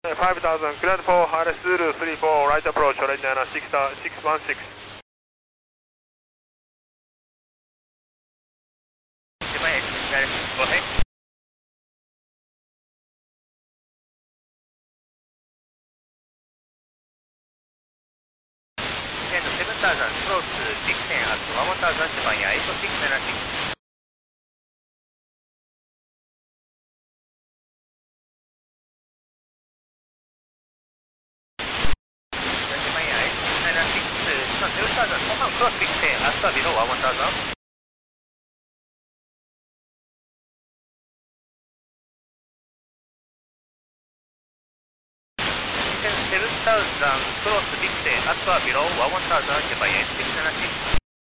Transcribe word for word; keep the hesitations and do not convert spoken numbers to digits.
five thousand, cleared for Harris Zulu three four, right approach, orange Nana six one six. Go ahead. seven thousand, close six ten at one thousand, Japan Air eight six nine six. Japan Air eight six nine six, seven thousand, confirm close six ten at below one thousand. seven thousand, close six ten at below one thousand, Japan Air eight six nine six.